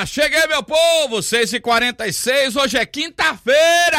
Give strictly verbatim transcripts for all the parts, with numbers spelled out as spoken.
cheguei, meu povo, seis e quarenta e seis, hoje é quinta-feira,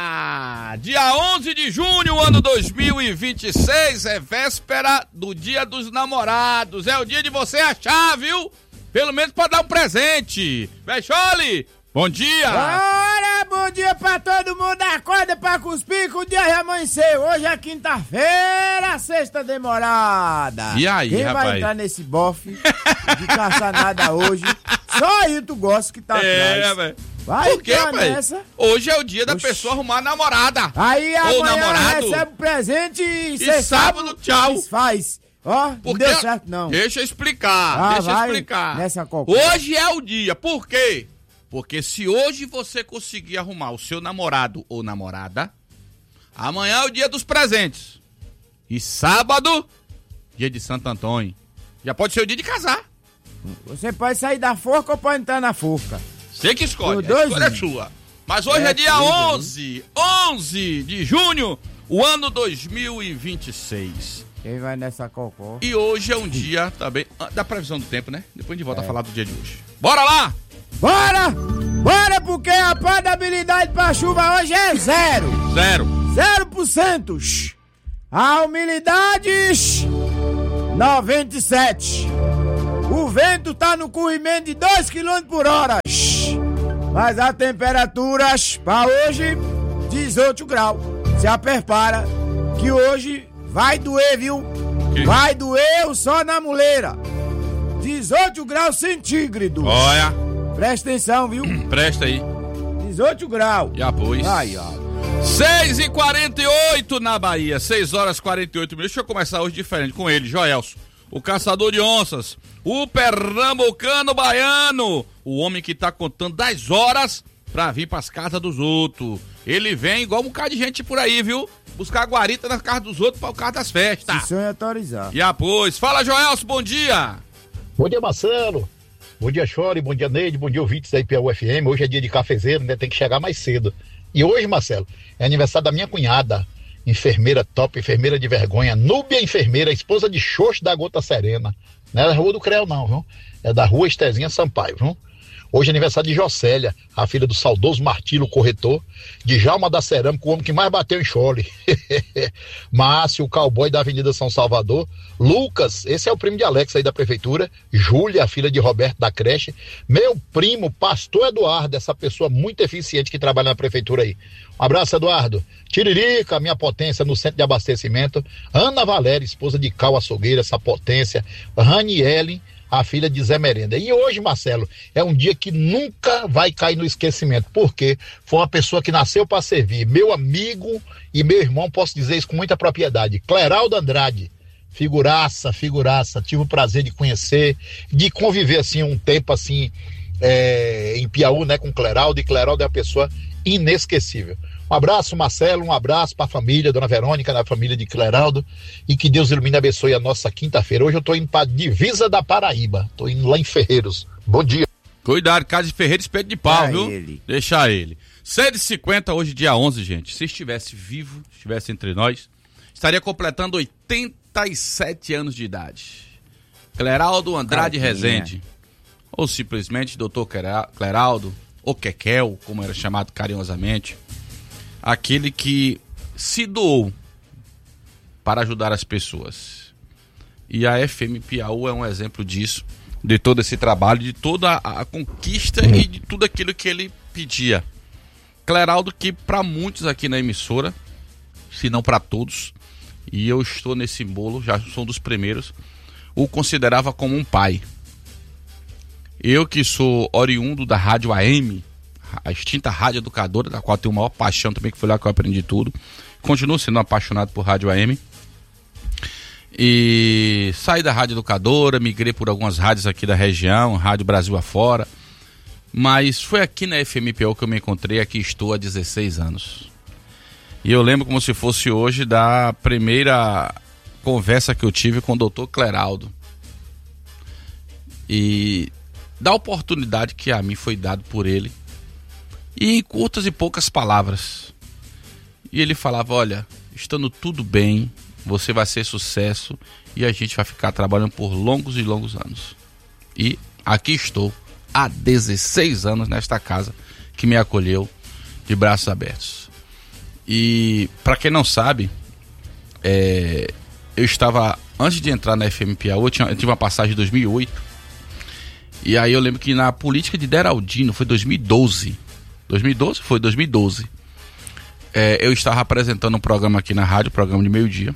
dia onze de junho, ano dois mil e vinte e seis, é véspera do Dia dos Namorados, é o dia de você achar, viu? Pelo menos pra dar um presente. Bechole, bom dia. Bora, bom dia pra todo mundo, acorda pra cuspir que o dia já amanheceu, hoje é quinta-feira, sexta demorada. E aí, Quem rapaz? vai entrar nesse bofe de caçar nada hoje? Só aí tu gosta que tá É, atrás. velho. Vai Por quê, entrar rapaz? nessa. Hoje é o dia da Oxi. pessoa arrumar namorada. Aí Ou amanhã namorado. recebe o presente e, E cê sábado, sabe, tchau. Faz. Ó, não Porque- deu certo não. Deixa eu explicar, Ah, deixa eu vai explicar. nessa coca. Hoje é o dia, por quê? Porque se hoje você conseguir arrumar o seu namorado ou namorada, amanhã é o dia dos presentes. E sábado, dia de Santo Antônio. Já pode ser o dia de casar. Você pode sair da forca ou pode entrar na forca. Você que escolhe, Os a dois, escolha é né? sua. Mas hoje é, É dia tudo, onze, onze de junho, o ano dois mil e vinte e seis. Quem vai nessa cocô? E hoje é um dia também ah, da previsão do tempo, né? Depois a gente volta É. a falar do dia de hoje. Bora lá! Bora! Bora, porque a probabilidade pra chuva hoje é zero. Zero. Zero por cento. A umidade, noventa e sete. O vento tá no corrimento de dois quilômetros por hora. Mas a temperatura pra hoje, dezoito graus. Se prepara que hoje vai doer, viu? Que? Vai doer o sol na muleira. dezoito graus centígrados. Olha, Presta atenção, viu? presta aí. dezoito graus. Já pôs. Ai, ai. seis e quarenta e oito na Bahia, seis horas e quarenta e oito minutos. Deixa eu começar hoje diferente com ele, Joelson. O caçador de onças, o pernambucano baiano, o homem que tá contando das horas pra vir pras casas dos outros. Ele vem igual um bocado de gente por aí, viu? Buscar guarita nas casas dos outros para o carro das festas. Se sonha autorizar. E após. Fala, Joelson, bom dia. Bom dia, Marcelo. Bom dia, Chore. Bom dia, Neide. Bom dia, ouvintes da I P A U F M. Hoje é dia de cafezeiro, né? Tem que chegar mais cedo. E hoje, Marcelo, é aniversário da minha cunhada, enfermeira top, enfermeira de vergonha, Núbia Enfermeira, esposa de Xoxo da Gota Serena. Não é da Rua do Creu, não, viu? É da Rua Estezinha Sampaio, viu? Hoje é aniversário de Jocélia, a filha do saudoso Martilo Corretor, de Jalma da Cerâmica, o homem que mais bateu em Chole. Márcio, o cowboy da Avenida São Salvador. Lucas, esse é o primo de Alex aí da prefeitura. Júlia, a filha de Roberto da creche. Meu primo, pastor Eduardo, essa pessoa muito eficiente que trabalha na prefeitura aí. Um abraço, Eduardo. Tiririca, minha potência no centro de abastecimento. Ana Valéria, esposa de Cal Açougueira, essa potência. Raniele, a filha de Zé Merenda. E hoje, Marcelo, é um dia que nunca vai cair no esquecimento, porque foi uma pessoa que nasceu para servir, meu amigo e meu irmão, posso dizer isso com muita propriedade, Cleraldo Andrade, figuraça, figuraça, tive o prazer de conhecer, de conviver assim um tempo assim, é, em Piauí, né, com Cleraldo, e Cleraldo é uma pessoa inesquecível. Um abraço, Marcelo, um abraço para a família, Dona Verônica, da família de Cleraldo, e que Deus ilumine e abençoe a nossa quinta-feira. Hoje eu tô indo para divisa da Paraíba, tô indo lá em Ferreiros. Bom dia. Cuidado, casa de Ferreira, espeto de pau, Deixa viu? ele. Deixa ele. seis e cinquenta, hoje dia onze, gente. Se estivesse vivo, estivesse entre nós, estaria completando oitenta e sete anos de idade. Cleraldo Andrade Cara, Rezende. Ou simplesmente doutor Cleraldo, ou Kekel, como era chamado carinhosamente. Aquele que se doou para ajudar as pessoas. E a F M Piauí é um exemplo disso, de todo esse trabalho, de toda a, a conquista e de tudo aquilo que ele pedia. Cleraldo, que para muitos aqui na emissora, se não para todos, e eu estou nesse bolo, já sou um dos primeiros, o considerava como um pai. Eu que sou oriundo da Rádio A M, a extinta Rádio Educadora, da qual eu tenho maior paixão também, que foi lá que eu aprendi tudo. Continuo sendo apaixonado por Rádio A M. E saí da Rádio Educadora, migrei por algumas rádios aqui da região, Rádio Brasil afora. Mas foi aqui na F M P O que eu me encontrei, aqui estou há dezesseis anos. E eu lembro como se fosse hoje da primeira conversa que eu tive com o doutor Cleraldo. E da oportunidade que a mim foi dado por ele. E em curtas e poucas palavras. E ele falava, olha, estando tudo bem, você vai ser sucesso e a gente vai ficar trabalhando por longos e longos anos. E aqui estou, há dezesseis anos nesta casa que me acolheu de braços abertos. E para quem não sabe, é, eu estava, antes de entrar na F M Piauí, eu, tinha, eu tive uma passagem em dois mil e oito, e aí eu lembro que na política de Deraldino, foi dois mil e doze, dois mil e doze? Foi dois mil e doze, é, eu estava apresentando um programa aqui na rádio, programa de meio-dia,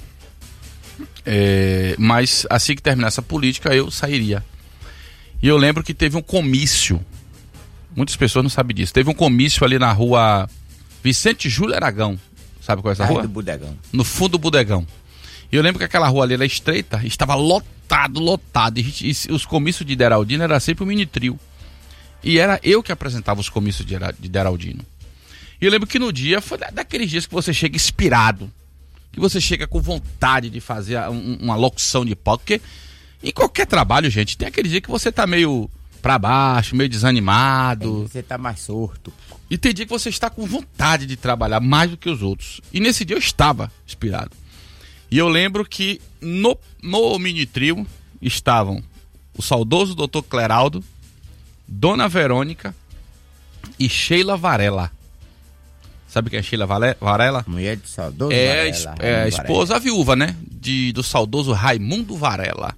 é, mas assim que terminasse a política eu sairia. E eu lembro que teve um comício, muitas pessoas não sabem disso, teve um comício ali na rua Vicente Júlio Aragão, sabe qual é essa rua? Do Bodegão. No fundo do Bodegão. E eu lembro que aquela rua ali era estreita, estava lotado, lotado, e, e os comícios de Deraldino era sempre o mini trio. E era eu que apresentava os comícios de, de Deraldino. E eu lembro que no dia, foi daqueles dias que você chega inspirado, que você chega com vontade de fazer um, uma locução de pauta, porque em qualquer trabalho, gente, tem aquele dia que você tá meio pra baixo, meio desanimado. Você tá mais surto. E tem dia que você está com vontade de trabalhar mais do que os outros. E nesse dia eu estava inspirado. E eu lembro que no, no mini trio estavam o saudoso doutor Cleraldo, Dona Verônica e Sheila Varela. Sabe quem é Sheila Varela? Mulher do saudoso é, Varela. É a esposa, a viúva, né? De, do saudoso Raimundo Varela.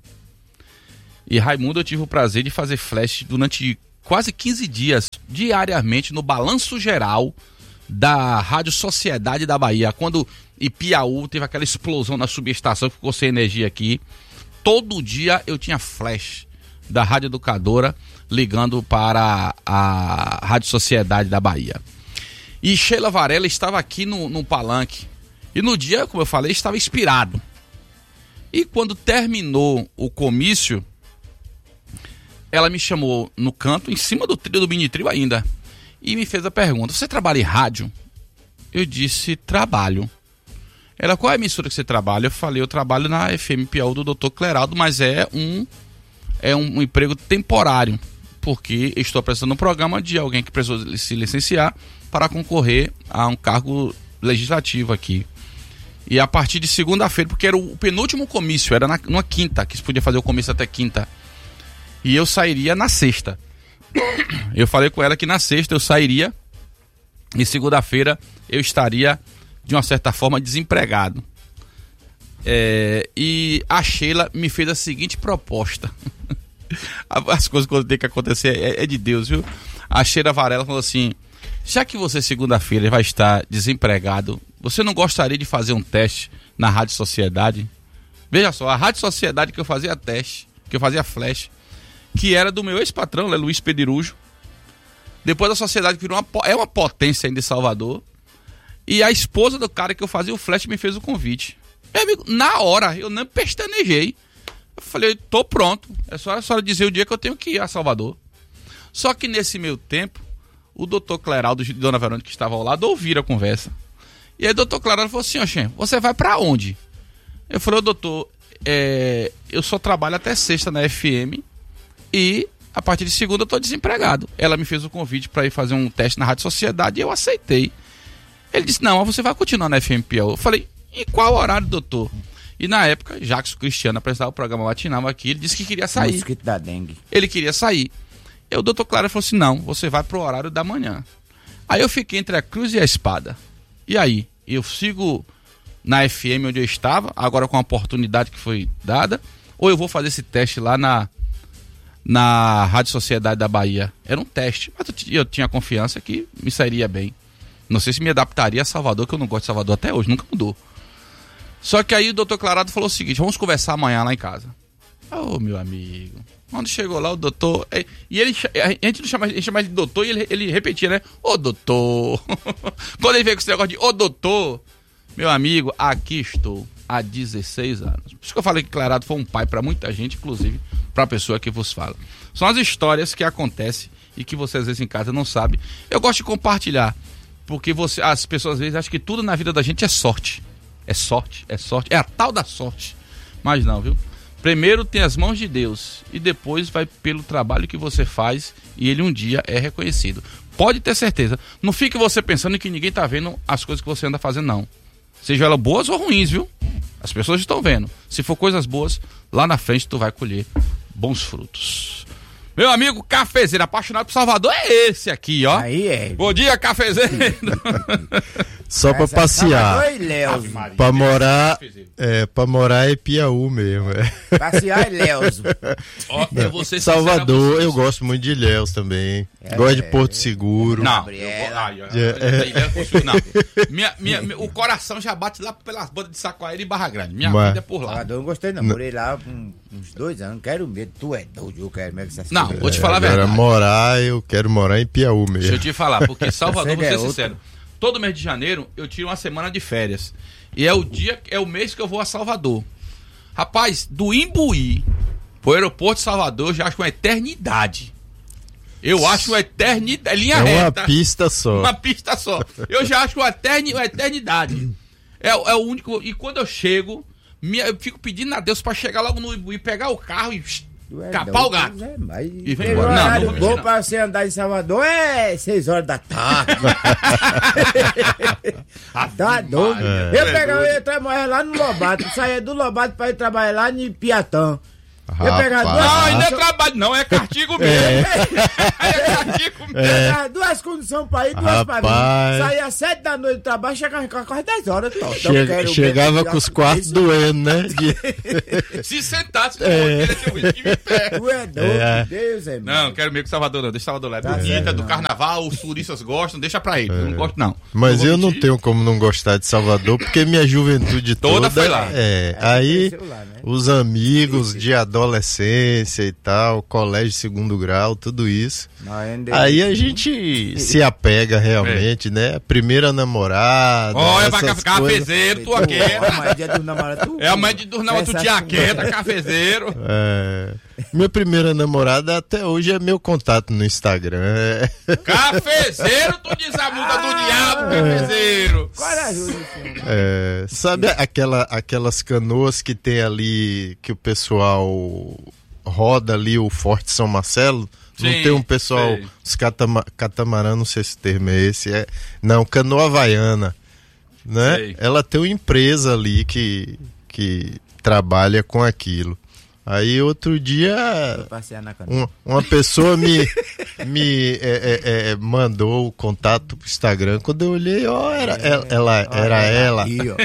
E Raimundo, eu tive o prazer de fazer flash durante quase quinze dias, diariamente, no balanço geral da Rádio Sociedade da Bahia. Quando Ipiaú teve aquela explosão na subestação, que ficou sem energia aqui, todo dia eu tinha flash da Rádio Educadora ligando para a Rádio Sociedade da Bahia. E Sheila Varela estava aqui no, no palanque. E no dia, como eu falei, estava inspirado. E quando terminou o comício, ela me chamou no canto, em cima do trio do mini trio ainda, e me fez a pergunta: você trabalha em rádio? Eu disse: trabalho. Ela: qual é a emissora que você trabalha? Eu falei: eu trabalho na F M Piauí do doutor Cleraldo, mas é um, é um, um emprego temporário, porque estou apresentando um programa de alguém que precisou se licenciar para concorrer a um cargo legislativo aqui. E a partir de segunda-feira, porque era o penúltimo comício, era na, numa quinta, que se podia fazer o comício até quinta. E eu sairia na sexta. Eu falei com ela que na sexta eu sairia e segunda-feira eu estaria, de uma certa forma, desempregado. É, e a Sheila me fez a seguinte proposta. As coisas quando tem que acontecer é, é de Deus, viu? A Sheila Varela falou assim: já que você segunda-feira vai estar desempregado, você não gostaria de fazer um teste na Rádio Sociedade? Veja só, a Rádio Sociedade que eu fazia teste, que eu fazia flash, que era do meu ex-patrão, né, Luiz Pedirujo. Depois a Sociedade virou uma, é uma potência ainda em Salvador. E a esposa do cara que eu fazia o flash me fez o convite. Meu amigo, na hora, eu nem pestanejei. Eu falei: tô pronto, é só a senhora dizer o dia que eu tenho que ir a Salvador. Só que nesse meio tempo, o doutor Cleraldo e Dona Verônica, que estavam ao lado, ouviram a conversa. E aí o doutor Cleraldo falou assim: ó, Xen, você vai pra onde? Eu falei: ô doutor, é, eu só trabalho até sexta na F M e a partir de segunda eu tô desempregado. Ela me fez o convite para ir fazer um teste na Rádio Sociedade e eu aceitei. Ele disse: não, você vai continuar na F M Piauí. Eu falei: e qual horário, doutor? E na época, Jackson Cristiano apresentava o programa matinal aqui, ele disse que queria sair. Mosquito da dengue. Ele queria sair. E o doutor Clara falou assim: não, você vai pro horário da manhã. Aí eu fiquei entre a cruz e a espada. E aí? Eu sigo na F M onde eu estava, agora com a oportunidade que foi dada, ou eu vou fazer esse teste lá na, na Rádio Sociedade da Bahia? Era um teste, mas eu, t- eu tinha confiança que me sairia bem. Não sei se me adaptaria a Salvador, que eu não gosto de Salvador até hoje, nunca mudou. Só que aí o doutor Clarado falou o seguinte: vamos conversar amanhã lá em casa. Ô, oh, meu amigo, quando chegou lá o doutor, e ele, a gente não chama, a gente chama ele de doutor, e ele, ele repetia, né? Ô, doutor. Quando ele veio com esse negócio de ô, doutor, meu amigo, aqui estou há dezesseis anos. Por isso que eu falei que Clarado foi um pai para muita gente, inclusive para a pessoa que vos fala. São as histórias que acontecem e que você às vezes em casa não sabe. Eu gosto de compartilhar, porque você, as pessoas às vezes acham que tudo na vida da gente é sorte. É sorte, é sorte, é a tal da sorte. Mas não, viu? Primeiro tem as mãos de Deus e depois vai pelo trabalho que você faz e ele um dia é reconhecido. Pode ter certeza. Não fique você pensando que ninguém tá vendo as coisas que você anda fazendo, não. Sejam elas boas ou ruins, viu? As pessoas estão vendo. Se for coisas boas, lá na frente tu vai colher bons frutos. Meu amigo cafezeiro, apaixonado por Salvador, é esse aqui, ó. Aí é. Bom dia, cafezeiro. Só pra Essa passear. Salvador e Léus. Pra morar, é, pra morar é Piauí mesmo. É. Passear e Léus. Ó, eu vou ser sincero a Salvador, vocês. eu gosto muito de Ilhéus também. É, gosto de é. Porto Seguro. Não, Gabriela. eu vou, ai, ó, É. daí eu consigo, não. Minha, minha, meu- o coração já bate lá pelas bandas de Saquaíra e Barra Grande. Minha Mas- vida é por lá. Salvador eu não gostei não. Morei lá um- uns dois anos. Quero medo. Tu é doido. Eu quero mesmo essas Não, coisas. vou te falar a Agora verdade. morar, eu quero morar em Piauí Deixa eu mesmo. te falar, porque Salvador, vou Você é ser outro. sincero, todo mês de janeiro eu tiro uma semana de férias. E é o dia, é o mês que eu vou a Salvador. Rapaz, do Imbuí pro aeroporto de Salvador, eu já acho uma eternidade. Eu acho uma eternidade. É linha É uma reta. pista só. Uma pista só. Eu já acho uma, eterni, uma eternidade. É, é o único. E quando eu chego, minha- eu fico pedindo a Deus pra chegar logo no Imbuí, pegar o carro e Tu é capar o doido, gato. é, mas E vem o embora. Não, não horário vou mentir, bom não. pra você andar em Salvador é seis horas da tarde. Tá doido. É. Eu pegava, eu ia trabalhar lá no Lobato, saía do Lobato pra ir trabalhar lá em Piatã. Eu pegava Rapaz. duas, Não, ainda é trabalho, não, é castigo mesmo. É, castigo mesmo. pegava duas condições pra ir, duas pra vir. Rapaz. Saía às sete da noite do trabalho, chegava em casa quase dez horas. Então, Chega- eu quero chegava mesmo, com os já- quartos isso, doendo, né? De- Se sentasse, é. eu em pé. Tu é doido, É. Deus é Não, não quero meio que Salvador não, deixa Salvador lá. É Tá bonita, certo, do não. carnaval, os turistas gostam, deixa pra ele. Eu não gosto não. Mas vou eu não mentir. tenho como não gostar de Salvador, porque minha juventude Toda toda, foi lá. É, aí cresceu lá, né? os amigos de adolescência e tal, colégio de segundo grau, tudo isso. Não, ainda- Aí a gente se apega realmente, né? Primeira namorada. Olha pra cá, essas coisas. cafezeiro, tua Ó, quieta. mas é dia dos namorados, tu- É a mãe de Dornama, tu Essa tia conversa. quieta, cafezeiro. É, minha primeira namorada até hoje é meu contato no Instagram. É, Cafezeiro, tu diz a muda do diabo, cafezeiro. Corajoso, senhor. é, sabe aquela, aquelas canoas que tem ali, que o pessoal roda ali, o Forte São Marcelo? Não Sim, tem um pessoal, sei. os catama, catamarã, não sei se o termo é esse, é, não, canoa havaiana, né? Sei. Ela tem uma empresa ali que, que trabalha com aquilo. Aí outro dia Passear na canoa. um- uma pessoa me, me é, é, é, mandou o contato pro Instagram. Quando eu olhei, ó, era ela, ela- era Olha ela. aí, ó.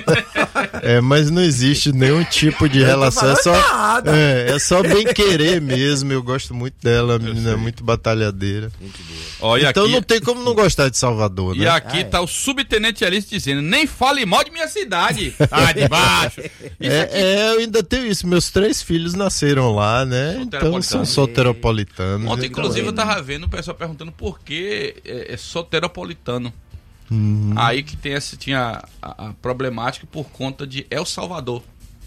É, mas não existe nenhum tipo de relação. É só, falando nada. é, é só bem querer mesmo. Eu gosto muito dela, a menina é muito batalhadeira. Ó, e Então aqui, não tem como não gostar de Salvador, e né? aqui Ah, é. tá o subtenente Alice dizendo, nem fale mal de minha cidade. Ah, de baixo. Isso aqui É, é, eu ainda tenho isso. Meus três filhos nasceram lá, né? Então são soteropolitanos. Ontem, então, inclusive, eu tava vendo o pessoal perguntando por que é, é soteropolitano. Uhum. Aí que tem essa, tinha a, a problemática por conta de El Salvador,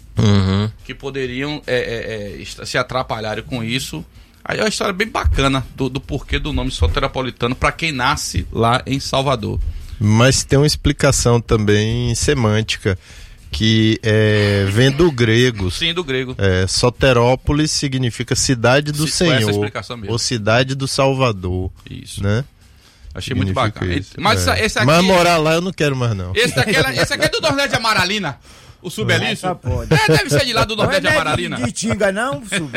Uhum. que poderiam é, é, é, est- se atrapalhar com isso. Aí é uma história bem bacana do, do porquê do nome soteropolitano para quem nasce lá em Salvador. Mas tem uma explicação também semântica, que é, vem do grego. Sim, do grego. É, Soterópolis significa cidade do Se- com essa Senhor, explicação mesmo. ou cidade do Salvador, Isso. né? Achei muito Significa bacana. isso. Mas É. esse aqui. Mas morar lá eu não quero mais não. Esse, daqui, era- esse aqui é do Nordeste de Amaralina. O Subelício. Só pode. É, deve ser de lá do Não é Nordeste de de, Amaralina. de Tinga, não, Sub?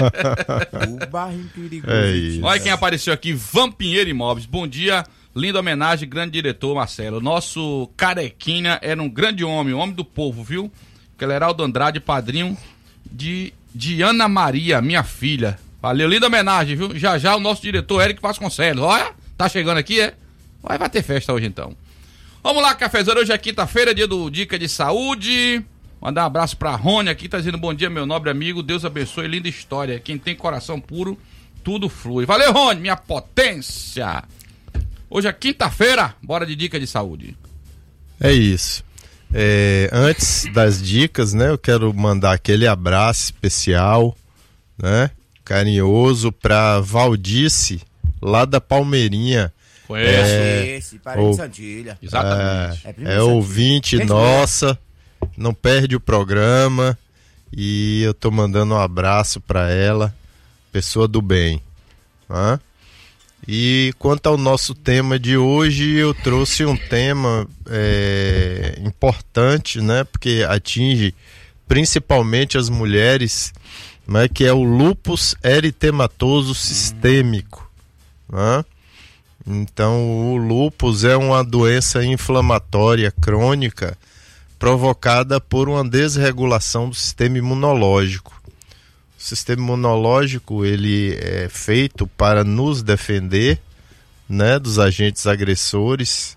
O barrinho perigoso. É isso. Olha quem apareceu aqui, Van Pinheiro Imóveis. Bom dia, linda homenagem, grande diretor Marcelo. Nosso carequinha era um grande homem, homem do povo, viu? Cleraldo Andrade, padrinho de, de Ana Maria, minha filha. Valeu, linda homenagem, viu? Já já o nosso diretor Eric Vasconcelos. Olha, tá chegando aqui, é? Vai, vai ter festa hoje então. Vamos lá, cafezão. Hoje é quinta-feira, dia do Dica de Saúde. Mandar um abraço pra Rony aqui, tá dizendo bom dia, meu nobre amigo. Deus abençoe, linda história. Quem tem coração puro, tudo flui. Valeu, Rony, minha potência. Hoje é quinta-feira, bora de Dica de Saúde. É isso. É, antes das dicas, né, eu quero mandar aquele abraço especial, né, carinhoso pra Valdice, lá da Palmeirinha. Conheço. É, Esse, parente o- de Santilha. Exatamente. É É, primeiro é Santilha. ouvinte Gente nossa, não perde o programa e eu tô mandando um abraço pra ela, pessoa do bem. Hã? E quanto ao nosso tema de hoje, eu trouxe um tema é, importante, né? Porque atinge principalmente as mulheres né, que é o lúpus eritematoso sistêmico, né? Então, o lúpus é uma doença inflamatória crônica provocada por uma desregulação do sistema imunológico. O sistema imunológico, ele é feito para nos defender, né, dos agentes agressores,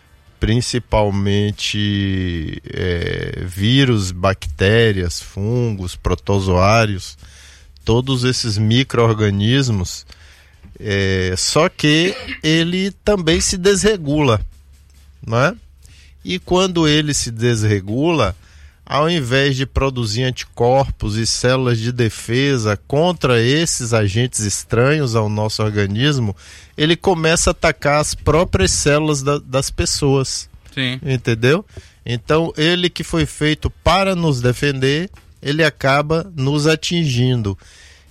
principalmente é, vírus, bactérias, fungos, protozoários, todos esses micro-organismos. É, só que ele também se desregula, né? E quando ele se desregula, ao invés de produzir anticorpos e células de defesa contra esses agentes estranhos ao nosso organismo, ele começa a atacar as próprias células da, das pessoas. Sim. Entendeu? Então, ele que foi feito para nos defender, ele acaba nos atingindo.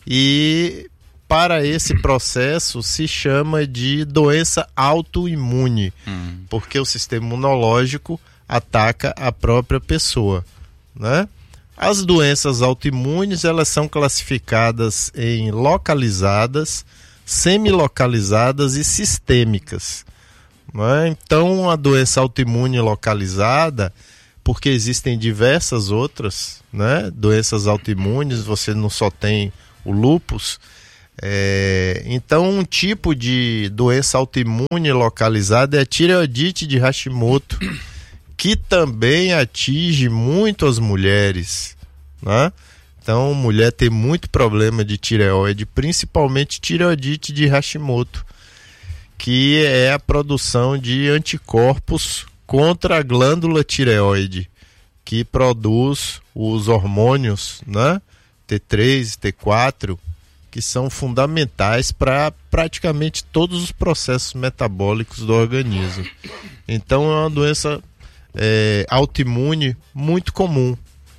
E para esse processo se chama de doença autoimune, hum. porque o sistema imunológico ataca a própria pessoa, né? As doenças autoimunes, elas são classificadas em localizadas, semilocalizadas e sistêmicas, né? Então, a doença autoimune localizada, porque existem diversas outras, né, doenças autoimunes, você não só tem o lúpus. É, então, um tipo de doença autoimune localizada é a tireoidite de Hashimoto, que também atinge muito as mulheres, né? Então, mulher tem muito problema de tireoide, principalmente tireoidite de Hashimoto, que é a produção de anticorpos contra a glândula tireoide, que produz os hormônios, né? T três, T quatro, que são fundamentais para praticamente todos os processos metabólicos do organismo. Então é uma doença é, autoimune muito comum.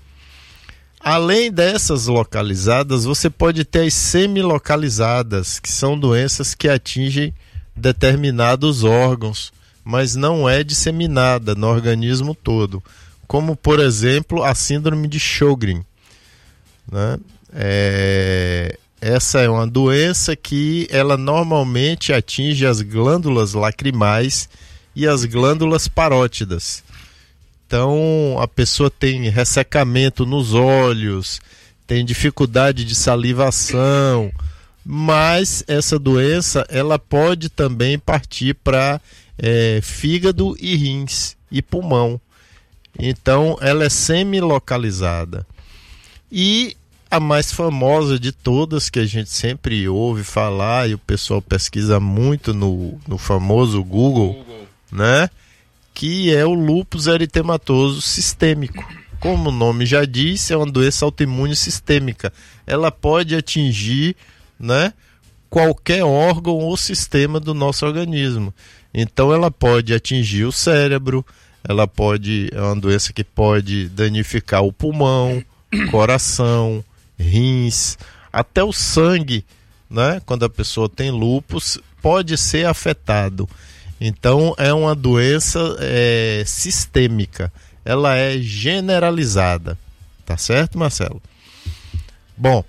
Além dessas localizadas, você pode ter as semilocalizadas, que são doenças que atingem determinados órgãos, mas não é disseminada no organismo todo, como por exemplo a síndrome de Sjögren, né? É... Essa é uma doença que ela normalmente atinge as glândulas lacrimais e as glândulas parótidas. Então, a pessoa tem ressecamento nos olhos, tem dificuldade de salivação, mas essa doença ela pode também partir para é, fígado e rins e pulmão. Então, ela é semilocalizada. E a mais famosa de todas, que a gente sempre ouve falar e o pessoal pesquisa muito no, no famoso Google, Google, né? Que é o lúpus eritematoso sistêmico. Como o nome já diz, é uma doença autoimune sistêmica. Ela pode atingir, né, qualquer órgão ou sistema do nosso organismo. Então ela pode atingir o cérebro, ela pode, é uma doença que pode danificar o pulmão, coração, rins, até o sangue, né? Quando a pessoa tem lúpus, pode ser afetado. Então é uma doença é, sistêmica, ela é generalizada, tá certo, Marcelo? Bom,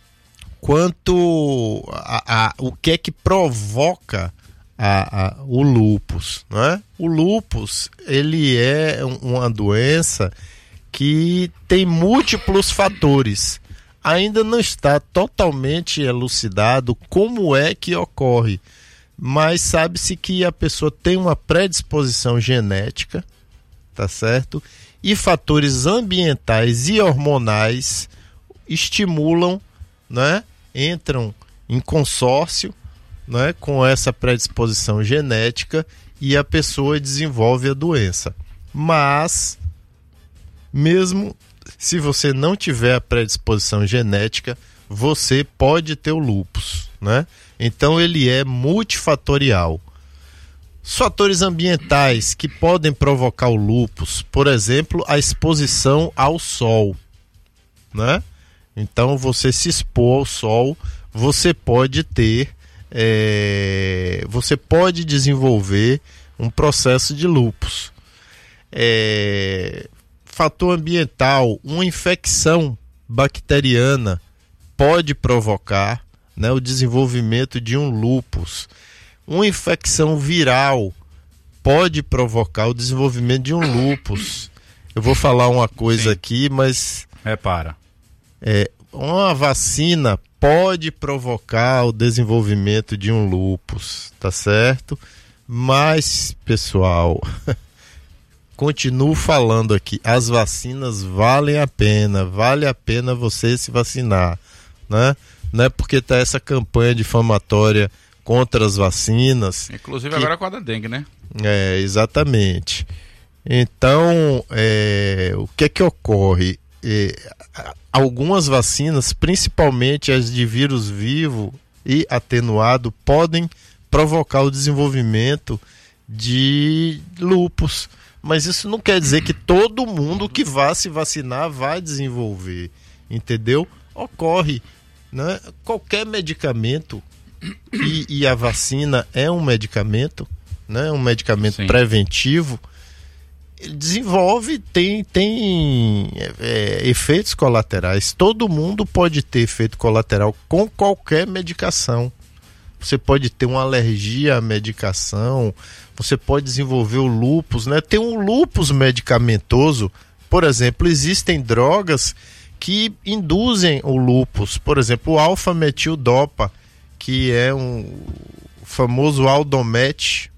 quanto a, a o que é que provoca a, a, o lúpus, né? O lúpus, ele é uma doença que tem múltiplos fatores. Ainda não está totalmente elucidado como é que ocorre, mas sabe-se que a pessoa tem uma predisposição genética, tá certo? E fatores ambientais e hormonais estimulam, né? Entram em consórcio, né, com essa predisposição genética e a pessoa desenvolve a doença. Mas, mesmo se você não tiver a predisposição genética, você pode ter o lúpus, né? Então ele é multifatorial. Os fatores ambientais que podem provocar o lúpus, por exemplo, a exposição ao sol, né? Então você se expor ao sol, você pode ter, é, você pode desenvolver um processo de lúpus. É, fator ambiental, uma infecção bacteriana pode provocar, né, o desenvolvimento de um lúpus. Uma infecção viral pode provocar o desenvolvimento de um lúpus. Eu vou falar uma coisa Sim. aqui, mas... Repara. É, uma vacina pode provocar o desenvolvimento de um lúpus, tá certo? Mas, pessoal, continuo falando aqui, as vacinas valem a pena, vale a pena você se vacinar, né? Não é porque tá essa campanha difamatória contra as vacinas. Inclusive que... agora com a da dengue, né? É, exatamente. Então, é, o que é que ocorre? É, algumas vacinas, principalmente as de vírus vivo e atenuado, podem provocar o desenvolvimento de lúpus. Mas isso não quer dizer que todo mundo que vá se vacinar vai desenvolver, entendeu? Ocorre, né? Qualquer medicamento, e, e a vacina é um medicamento, né? Um medicamento Sim. preventivo, ele desenvolve, tem, tem é, efeitos colaterais. Todo mundo pode ter efeito colateral com qualquer medicação. Você pode ter uma alergia à medicação, você pode desenvolver o lúpus, né? Tem um lúpus medicamentoso, por exemplo, existem drogas que induzem o lúpus, por exemplo, o alfa-metildopa, que é um famoso Aldomet,